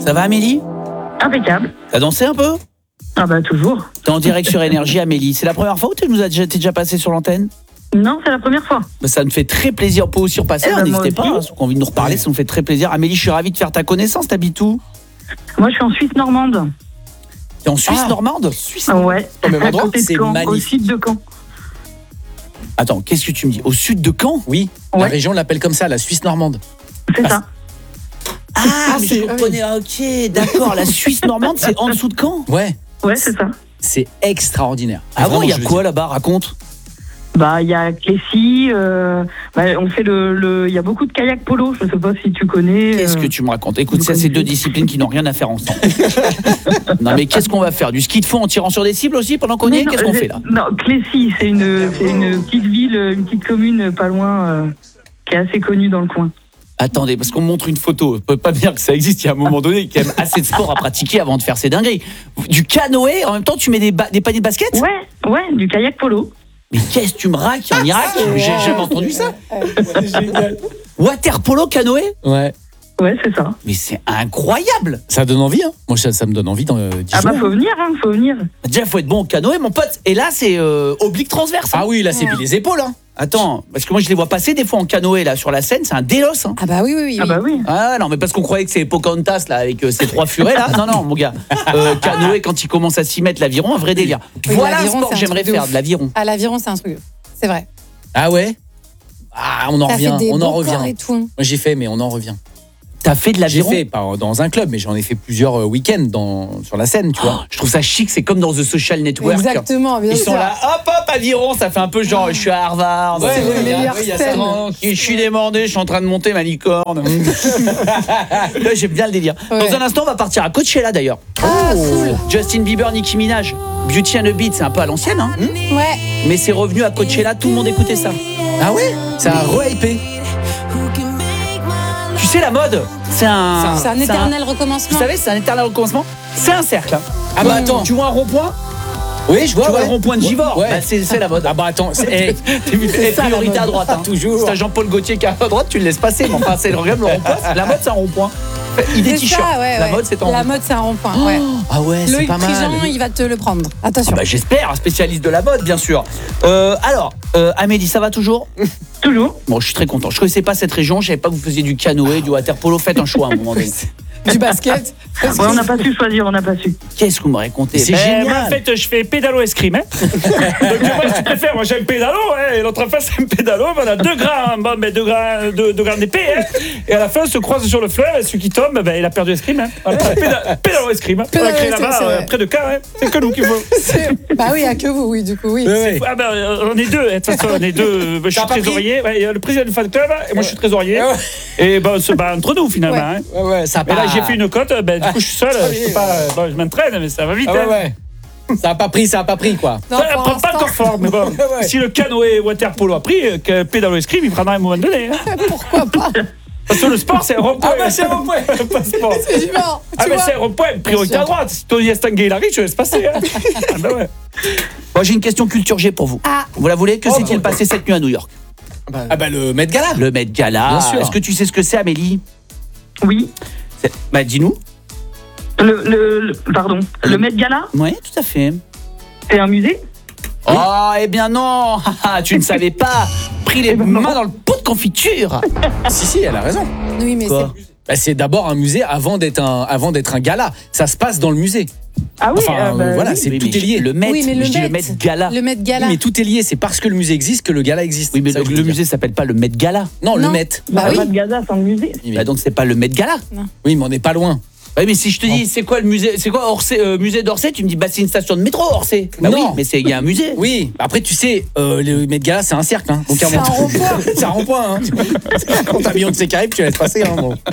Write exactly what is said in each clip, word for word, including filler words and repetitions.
Ça va Amélie? Impeccable. T'as dansé un peu? Ah bah toujours. T'es en direct sur Énergie Amélie. C'est la première fois où tu nous as déjà, t'es déjà passé sur l'antenne? Non, c'est la première fois. Bah, ça me fait très plaisir pour aussi repasser, Eh hein, ben, n'hésitez moi pas, aussi. hein, qu'on envie de nous reparler, ça nous fait très plaisir. Amélie, je suis ravi de faire ta connaissance, t'habites où? Moi, je suis en Suisse normande. T'es en Suisse Ah. normande? Suisse. Ouais. Au même À endroit, côté de c'est Caen, au magnifique. sud de Caen. Attends, qu'est-ce que tu me dis? Au sud de Caen? Oui, la Ouais. région l'appelle comme ça, la Suisse normande. C'est ça. Ah, mais c'est- je reconnais, ah, ok, d'accord, la Suisse normande, c'est en dessous de Caen? Ouais, Ouais, c'est ça. c'est extraordinaire. Ah bon, Vraiment, il y a je le quoi dis. là-bas? Raconte. Bah, il y a Clécy. Euh, bah, on fait le, le. Il y a beaucoup de kayak polo. Je sais pas si tu connais. Qu'est-ce euh, que tu me racontes? Écoute, vous ça, c'est connaissez. deux disciplines qui n'ont rien à faire ensemble. Non, mais qu'est-ce qu'on va faire? Du ski de fond en tirant sur des cibles aussi pendant qu'on y mais est? non, Qu'est-ce qu'on euh, fait là? Non, Clécy, c'est une, c'est une petite ville, une petite commune pas loin, euh, qui est assez connue dans le coin. Attendez, parce qu'on me montre une photo. On peut pas dire que ça existe. Il y a un moment donné, il y a quand même assez de sport à pratiquer avant de faire ces dingueries. Du canoë, en même temps, tu mets des, ba- des paniers de basket? Ouais, ouais, du kayak polo. Mais qu'est-ce que tu me raques en Irak? J'ai jamais entendu ça. C'est génial. Water polo, canoë? Ouais, Ouais, c'est ça. Mais c'est incroyable. ça donne envie, hein. Moi, ça, ça me donne envie dans euh, dix Ah bah, jours. faut venir, hein, faut venir. Déjà, faut être bon au canoë, mon pote. Et là, c'est euh, oblique transverse. hein. Ah oui, là, c'est puis les épaules, hein. Attends, parce que moi, je les vois passer des fois en canoë là sur la Seine. C'est un délos. Hein. Ah bah oui, oui, oui. Ah bah oui. Ah non, mais parce qu'on croyait que c'est Pocahontas là avec euh, ces trois furets là. Non, non, mon gars. Euh, canoë, quand il commence à s'y mettre, l'aviron, un vrai délire. Oui, Voilà un l'aviron, sport que c'est un j'aimerais truc de faire, ouf. de l'aviron. À l'aviron, c'est un truc. C'est vrai. Ah ouais. Ah, on en Ça revient, fait des on en beaux corps revient. et tout. Moi, j'ai fait, mais on en revient. T'as fait de J'ai l'aviron? fait, pas dans un club, mais j'en ai fait plusieurs euh, week-ends dans, sur la scène, tu vois. Je trouve ça chic, c'est comme dans The Social Network. Exactement, bien Ils sûr. sont là, hop hop, aviron, ça fait un peu genre, je suis à Harvard. Ouais, C'est ouais, les il y a- meilleures ouais, il y a ça. scènes. Je suis démordé, je suis en train de monter ma licorne. Là, j'aime bien le délire. Ouais. Dans un instant, on va partir à Coachella d'ailleurs. Ah, cool. Justin Bieber, Nicki Minaj, Beauty and the Beat, c'est un peu à l'ancienne, hein. Ouais. Mais c'est revenu à Coachella, tout le monde écoutait ça. Ah ouais. Ça a re-hypé. Tu sais, la mode, c'est un. C'est un éternel recommencement. Vous savez, c'est un éternel recommencement. C'est un cercle. hein. Ah bah attends. Tu vois un rond-point? Oui, je vois. Tu vois ouais. le rond-point de Givors? Ouais. Bah, c'est c'est la mode. Ah bah attends, c'est eh, T'es vu, C'est et ça, la priorité mode. à droite. Hein. Toujours. Si t'as Jean-Paul Gaultier qui est à droite, tu le laisses passer. Mais enfin, c'est le rond-point. La mode, c'est un rond-point. Il C'est est t-shirt. ça, ouais, La ouais. mode, c'est en La rond-point. mode, c'est un rond-point. Ouais. Ah ouais, c'est Loïc pas mal. Prigent, il va te le prendre. Attention. Ah bah, j'espère, un spécialiste de la mode, bien sûr. Euh, alors, euh, Amélie, ça va toujours? Toujours. Bon, je suis très content. Je connaissais pas cette région. Je savais pas que vous faisiez du canoë, du water polo. Faites un choix à un moment donné. Du basket. Ouais, on n'a pas su choisir, on n'a pas su. Qu'est-ce que vous me racontez? C'est Ben, génial. Moi, en fait, je fais pédalo escrime. Hein. Donc, moi, je préfère. Moi, j'aime pédalo. Hein, et l'autre face, c'est un pédalo. On a deux grands, bon, ben, deux grands, deux, deux grands épées. Hein, et à la fin, on se croise sur le fleuve. Et celui qui tombe, ben, il a perdu escrime. Hein. Voilà, péda- pédalo escrime. Hein. On a Pédalo créé escrime, là-bas, c'est euh, vrai. près de Caen. Hein. C'est que nous qui faut. C'est- Bah oui, il n'y a que vous, oui, du coup, oui. Ouais, ouais. Ah ben, euh, on est deux. hein. De toute façon, on est deux. Ben, je suis T'as pas trésorier. Ouais, il y a le président du fan club. Et moi, je suis trésorier. Ouais. Et ben, on se bat entre nous, finalement. Ouais. Hein. Ouais, ouais, ça a Mais pas. là, j'ai fait une cote. Ben, du coup, je suis seul. Je peux pas. Bon, je m'entraîne, mais ça va vite. Ah ouais, hein. ouais. Ça a pas pris, ça a pas pris quoi. Non, Ça pour prend pas l'instant- encore fort, mais bon. Ouais. Si le canoë water polo a pris, euh, que pédalo escrime, il prendra à un moment donné. Hein. Pourquoi pas? Parce que le sport, c'est un rond-point. Ah bah, c'est un rond-point. Pas sport. C'est vivant. Ah Tu bah vois. c'est un rond-point, priorité à droite. Si Tony Estanguet il arrive, je laisse passer. Hein. Ah bah ouais. Bon, j'ai une question culture G pour vous. Ah. Vous la voulez? Que Oh, s'est-il bah, passé cette nuit à New York? Ah bah le Met Gala. Le Met Gala. Bien sûr. Est-ce que tu sais ce que c'est, Amélie? Oui. C'est- Bah, dis-nous. Le, le, le- pardon. Le Met Gala, Oui, tout à fait. c'est un musée. Oh, eh bien non. Tu ne savais pas. Pris les mains dans le pot de confiture. Si si, elle a raison. Oui, mais Quoi? c'est. Bah, c'est d'abord un musée avant d'être un avant d'être un gala. Ça se passe dans le musée. Ah oui, Enfin, ah bah, euh, voilà, oui. c'est Oui, tout mais est lié. Le Met, Oui, mais le je dis le Met. Met Gala. Le Met Gala. Oui, mais tout est lié. C'est parce que le musée existe que le gala existe. Oui, mais Ça donc que je le veux dire. musée s'appelle pas le Met Gala. Non, le Non. Met. Bah Ah, oui. Met Gala, c'est un musée. Bah, donc c'est pas le Met Gala. Oui, mais on n'est pas loin. Oui, mais si je te dis, c'est quoi le musée? C'est quoi Orsay, euh, musée d'Orsay? Tu me dis, bah c'est une station de métro Orsay. Bah Non. oui, mais c'est il y a un musée. Oui, après tu sais, euh, le Met Gala c'est un cercle. Hein. Donc, à C'est un moment- rond-point. C'est un rond-point. Hein. Quand t'as Beyoncé qui arrive, tu laisses passer. Hein, bon.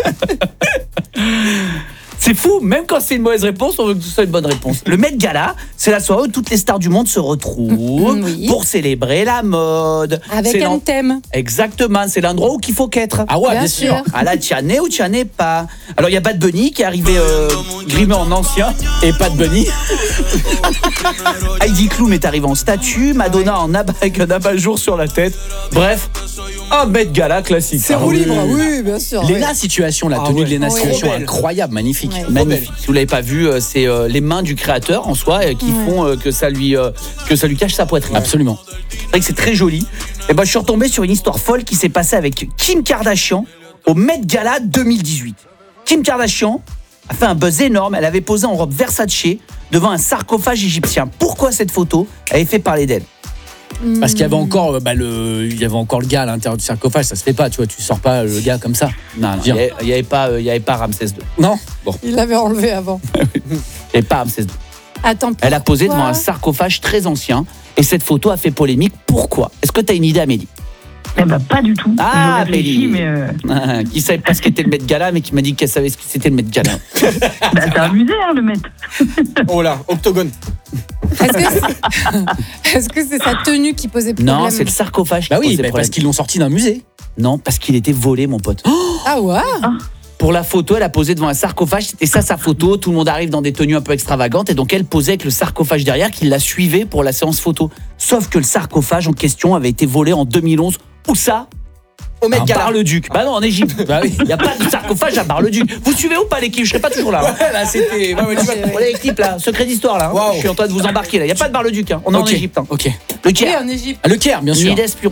C'est fou, même quand c'est une mauvaise réponse, on veut que ce soit une bonne réponse. Le Met Gala, c'est la soirée où toutes les stars du monde se retrouvent Oui. pour célébrer la mode. Avec C'est un l'en- thème. Exactement, c'est l'endroit où qu'il faut qu'être. Ah ouais, bien, Bien sûr. sûr. À la Tiané ou Tiané pas. Alors il y a Bad Bunny qui est arrivé euh, grimé en ancien. Et pas de Bunny. Heidi Klum est arrivé en statue. Madonna en ab avec un abat-jour sur la tête. Bref, Un Met Gala classique. C'est Ah roue oui. libre, oui, bien sûr. oui. Léna Situation, la Ah tenue ouais. de Léna Oui. Situation, Trop belle. incroyable, magnifique. Ouais. Magnifique. Si vous l'avez pas vu, euh, c'est euh, les mains du créateur en soi euh, qui Ouais. font euh, que ça lui euh, que ça lui cache sa poitrine. Absolument. C'est vrai que c'est très joli. Et ben je suis retombé sur une histoire folle qui s'est passée avec Kim Kardashian au Met Gala deux mille dix-huit. Kim Kardashian a fait un buzz énorme. Elle avait posé en robe Versace devant un sarcophage égyptien. Pourquoi cette photo avait fait parler d'elle? Parce qu'il y avait encore, euh, bah, le, il y avait encore le gars à l'intérieur du sarcophage, ça se fait pas, tu vois, tu sors pas le gars comme ça. Non, non, il Viens. n'y avait, il y avait pas, euh, il y avait pas Ramsès deux. Non. Il l'avait enlevé avant. Il n'y avait pas Ramsès deux. Attends, Elle a posé pourquoi devant un sarcophage très ancien et cette photo a fait polémique. Pourquoi? Est-ce que tu as une idée, Amélie? Eh ben, pas du tout. Ah, Je réfléchis, Amélie. mais euh, Qui savait pas ce qu'était le Met Gala, mais qui m'a dit qu'elle savait ce que c'était le Met Gala. bah, c'est amusé, hein, le maître. Oh là, octogone. Est-ce que c'est est-ce que c'est sa tenue qui posait problème? Non, c'est le sarcophage. Bah qui oui, posait bah, problème. parce qu'ils l'ont sorti d'un musée. Non, parce qu'il était volé, mon pote. Ah ouais. Pour la photo, elle a posé devant un sarcophage. C'était ça sa photo. Tout le monde arrive dans des tenues un peu extravagantes. Et donc, elle posait avec le sarcophage derrière qui la suivait pour la séance photo. Sauf que le sarcophage en question avait été volé en deux mille onze. Où ça? Au Met À Gala. Bar-le-Duc. Bah non, en Égypte. Bah oui. Il n'y a pas de sarcophage à Bar-le-Duc. Vous suivez ou pas l'équipe? Je serai pas toujours là. hein. Là, c'était. Ouais, ouais, tu vois. Voilà l'équipe là, secret d'histoire là. hein. Wow. Je suis en train de vous embarquer là. Il n'y a pas de Bar-le-Duc. hein. On est Ok, en Égypte. hein. Ok. Le Oui, Caire. en Égypte. Ah, le Caire, bien sûr. Nid d'espion.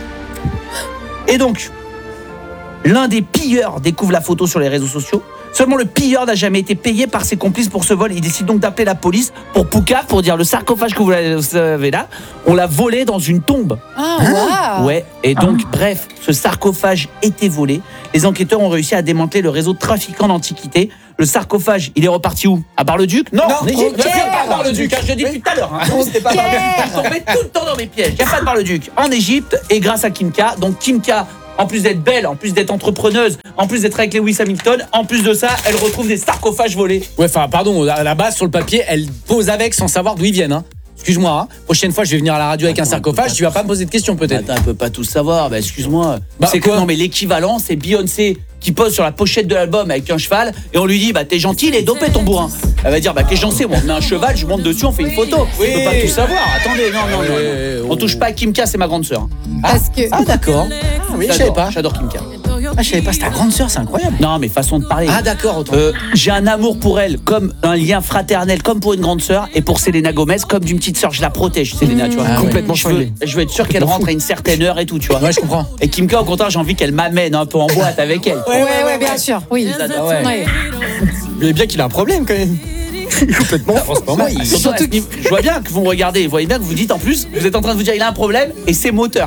Et donc, l'un des pilleurs découvre la photo sur les réseaux sociaux. Seulement le pilleur n'a jamais été payé par ses complices pour ce vol. Il décide donc d'appeler la police pour Poucave, pour dire le sarcophage que vous avez là, on l'a volé dans une tombe. Ah, waouh. Ouais, et donc, bref, ce sarcophage était volé. Les enquêteurs ont réussi à démanteler le réseau de trafiquants d'antiquités. Le sarcophage, il est reparti où? À Bar-le-Duc? Non, Non, en Égypte. au Bien sûr, Caire. pas à Bar-le-Duc, hein, je le dis depuis tout à l'heure. hein. C'était pas mal. Vous tombez tout le temps dans mes pièges. Il n'y a pas de Bar-le-Duc. En Égypte, et grâce à Kimka. Donc Kimka, en plus d'être belle, en plus d'être entrepreneuse, en plus d'être avec Lewis Hamilton, en plus de ça, elle retrouve des sarcophages volés. Ouais, enfin, pardon, à la base, sur le papier, elle pose avec sans savoir d'où ils viennent. Hein. Excuse-moi, hein. Prochaine fois, je vais venir à la radio avec un sarcophage, tu vas pas me poser de questions peut-être. Attends, elle peut pas tout savoir. Bah, excuse-moi. Bah, c'est quoi que non, mais l'équivalent, c'est Beyoncé qui pose sur la pochette de l'album avec un cheval et on lui dit, bah, t'es gentil, il est dopé ton bourrin. Elle va dire, bah, qu'est-ce que j'en sais, moi, on met un cheval, je monte dessus, on fait une photo. Oui. On peut pas tout savoir. Attendez, non, non, non. Ouais, non. oh. On touche pas à Kimka, c'est ma grande sœur. Parce que Ah, d'accord. Ah, oui, je savais J'adore, pas. J'adore Kimka. Ah, je savais pas, c'est ta grande sœur, c'est incroyable. Non, mais façon de parler. Ah, d'accord, autant. Euh, j'ai un amour pour elle, comme un lien fraternel, comme pour une grande sœur, et pour Selena Gomez, comme d'une petite sœur. Je la protège, Selena, tu vois. Ah ouais. Complètement je, veux, cinglé. je veux être sûr qu'elle rentre à une certaine heure et tout, tu vois. Ouais, je comprends. Et Kimka, au contraire, j'ai envie qu'elle m'amène un peu en boîte avec elle. ouais, ouais, bien sûr, oui. Ah ouais. Ouais. Mais bien qu'il a un problème quand même. Complètement. Franchement, moi, il- Surtout, à ce niveau- je vois bien que vous me regardez, vous voyez bien que vous dites en plus, vous êtes en train de vous dire il a un problème et c'est moteur.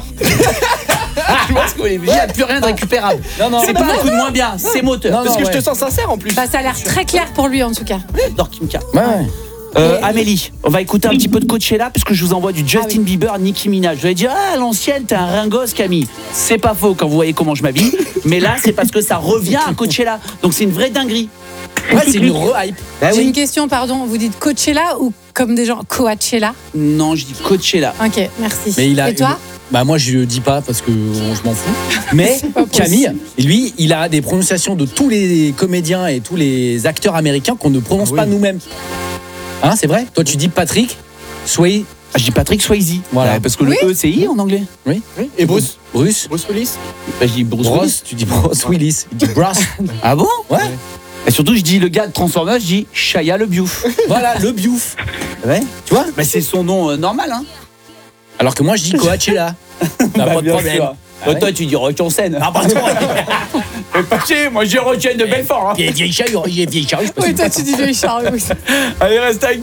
Je vois ce que vous voulez me dire, il n'y a plus rien de récupérable. Non, non, c'est mais pas non. un coup de moins bien, c'est moteur. Non, Parce non, que ouais. je te sens sincère en plus. Bah, ça a l'air très clair pour lui en tout cas. J'adore Kimka. Ouais, ouais. Euh, Amélie, on va écouter un petit peu de Coachella parce que je vous envoie du Justin Ah oui. Bieber, Nicki Minaj. Vous allez dire, ah, l'ancienne, t'es un ringos, Camille. C'est pas faux quand vous voyez comment je m'habille, mais là, c'est parce que ça revient à Coachella. Donc c'est une vraie dinguerie. Ouais, c'est une re-hype. Bah J'ai oui. une question, pardon. Vous dites Coachella ou comme des gens Coachella? Non, je dis Coachella. Ok, merci. Mais il a Et toi? une- Bah moi je dis pas parce que euh, je m'en fous. Mais C'est pas possible. Camille, lui, il a des prononciations de tous les comédiens et tous les acteurs américains qu'on ne prononce Ah oui. pas nous-mêmes. Hein, c'est vrai? Toi tu dis Patrick Swayze. Ah, je dis Patrick Swayze. Voilà. Ouais, parce que le Oui. E, c'est I en anglais. Oui. Oui. Et Bruce Bruce. Bruce Willis. Bah, je dis Bruce Willis. Bruce, tu dis Bruce Willis. Il dit Bruce. Ah bon? Ouais. Et surtout, je dis le gars de Transformers, je dis Shia le Biouf. Voilà, le biouf. Ouais. Tu vois? Bah, c'est son nom euh, normal, hein. Alors que moi je dis Coachella. T'as pas de problème. Bah, Ah ouais. toi, tu dis Rochon Seine. Ah bah toi. Mais pas chier, moi, je dis Rochon de Belfort. Hein. Vieille vieille charrue, vieille vieille charrue, je sais pas si- Oui, toi tu dis vieille charrue. Oui. Allez, reste avec nous.